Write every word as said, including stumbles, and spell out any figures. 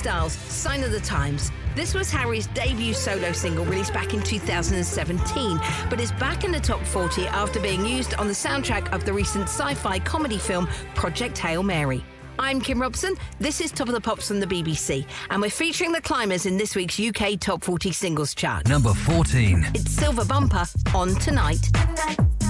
Styles, Sign of the Times. This was Harry's debut solo single released back in two thousand seventeen, but is back in the top forty after being used on the soundtrack of the recent sci-fi comedy film Project Hail Mary. I'm Kim Robson, this is Top of the Pops from the B B C, and we're featuring the climbers in this week's U K Top forty Singles Chart. Number fourteen. It's Silver Bumper, On Tonight.